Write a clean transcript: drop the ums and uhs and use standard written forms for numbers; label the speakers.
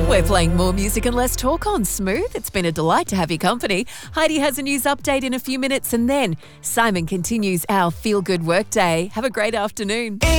Speaker 1: We're playing more music and less talk on Smooth. It's been a delight to have your company. Heidi has a news update in a few minutes, and then Simon continues our feel-good workday. Have a great afternoon.